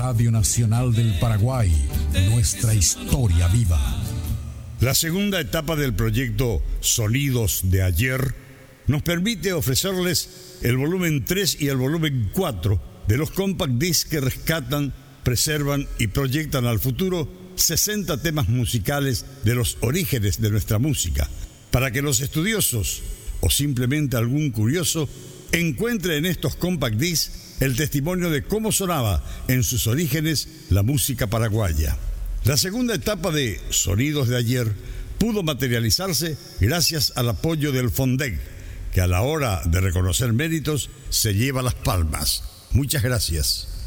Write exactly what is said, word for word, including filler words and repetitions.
Radio Nacional del Paraguay, nuestra historia viva. La segunda etapa del proyecto Sonidos de Ayer nos permite ofrecerles el volumen tres y el volumen cuatro de los compact discs que rescatan, preservan y proyectan al futuro sesenta temas musicales de los orígenes de nuestra música, para que los estudiosos o simplemente algún curioso encuentre en estos compact discs el testimonio de cómo sonaba en sus orígenes la música paraguaya. La segunda etapa de Sonidos de Ayer pudo materializarse gracias al apoyo del FONDEC, que a la hora de reconocer méritos se lleva las palmas. Muchas gracias.